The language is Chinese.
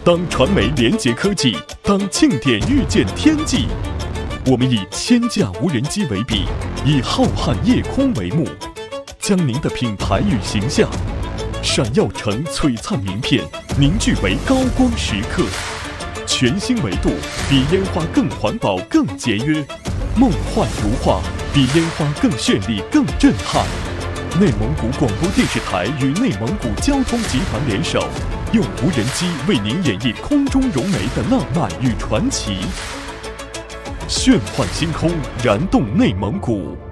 当传媒连接科技，当庆典遇见天际。我们以千架无人机为笔，以浩瀚夜空为幕，将您的品牌与形象闪耀成璀璨名片，凝聚为高光时刻。全新维度，比烟花更环保、更节约；梦幻如画，比烟花更绚丽、更震撼。内蒙古广播电视台与内蒙古交通集团联手，用无人机为您演绎空中融媒的浪漫与传奇。炫幻星空，燃动内蒙古。